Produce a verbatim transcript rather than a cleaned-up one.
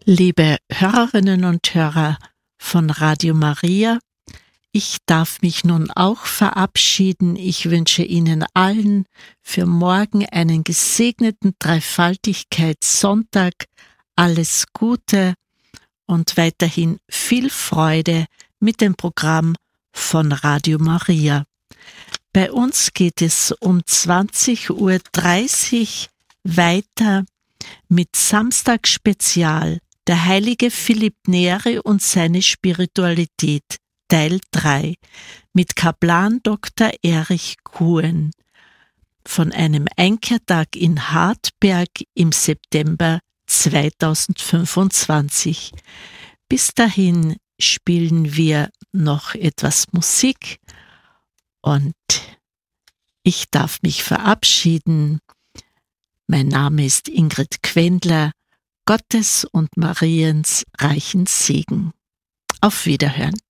Liebe Hörerinnen und Hörer von Radio Maria, ich darf mich nun auch verabschieden. Ich wünsche Ihnen allen für morgen einen gesegneten Dreifaltigkeitssonntag, alles Gute und weiterhin viel Freude mit dem Programm von Radio Maria. Bei uns geht es um zwanzig Uhr dreißig weiter mit Samstagsspezial, der heilige Philipp Neri und seine Spiritualität, Teil drei, mit Kaplan Doktor Erich Kuhn von einem Einkehrtag in Hartberg im September zweitausendfünfundzwanzig. Bis dahin spielen wir noch etwas Musik und ich darf mich verabschieden. Mein Name ist Ingrid Quendler. Gottes und Mariens reichen Segen. Auf Wiederhören.